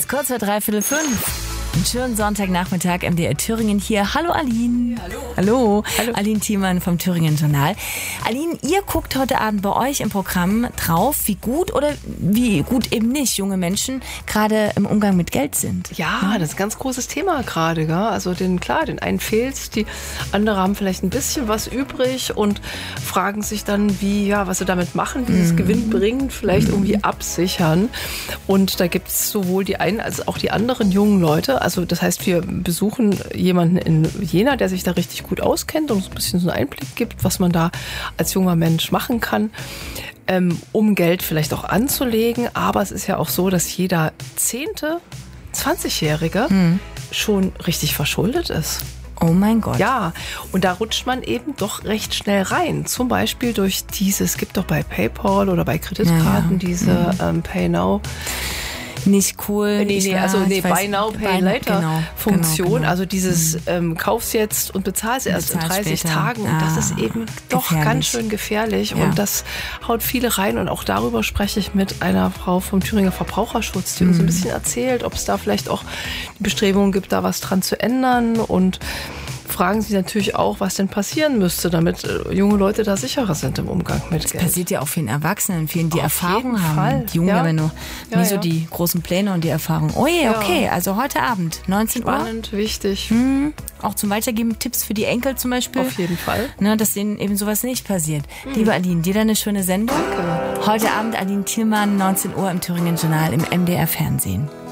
ist kurz vor 5:03. Einen schönen Sonntagnachmittag, MDR Thüringen hier. Hallo Aline. Hallo. Aline Thielmann vom Thüringen Journal. Aline, ihr guckt heute Abend bei euch im Programm drauf, wie gut oder wie gut eben nicht junge Menschen gerade im Umgang mit Geld sind. Ja, das ist ein ganz großes Thema gerade. Gell? Also den einen fehlt's, die anderen haben vielleicht ein bisschen was übrig und fragen sich dann, was sie damit machen, wie sie es gewinnbringend vielleicht irgendwie absichern. Und da gibt es sowohl die einen als auch die anderen jungen Leute. Also das heißt, wir besuchen jemanden in Jena, der sich da richtig gut auskennt und uns ein bisschen so einen Einblick gibt, was man da als junger Mensch machen kann, um Geld vielleicht auch anzulegen. Aber es ist ja auch so, dass jeder 10., 20-Jährige schon richtig verschuldet ist. Oh mein Gott. Ja, und da rutscht man eben doch recht schnell rein. Zum Beispiel durch es gibt doch bei PayPal oder bei Kreditkarten diese Pay Now. Nicht cool. Buy Now, Pay Later Funktion. Genau. Also dieses kaufst jetzt und bezahlst erst in 30 später. Tagen. Und das ist eben doch ganz schön gefährlich. Ja. Und das haut viele rein. Und auch darüber spreche ich mit einer Frau vom Thüringer Verbraucherschutz, die uns ein bisschen erzählt, ob es da vielleicht auch die Bestrebungen gibt, da was dran zu ändern. Und fragen sie natürlich auch, was denn passieren müsste, damit junge Leute da sicherer sind im Umgang mit Geld. Das passiert ja auch vielen Erwachsenen, vielen, die Erfahrung haben. Fall. Die Jungen haben ja nur nie so ja. die großen Pläne und die Erfahrung. Oh je, okay, also heute Abend, 19 Uhr. Spannend, wichtig. Auch zum Weitergeben Tipps für die Enkel zum Beispiel. Auf jeden Fall. Ne, dass denen eben sowas nicht passiert. Liebe Aline, dir dann eine schöne Sendung. Danke. Heute Abend Aline Thielmann, 19 Uhr im Thüringen Journal im MDR Fernsehen.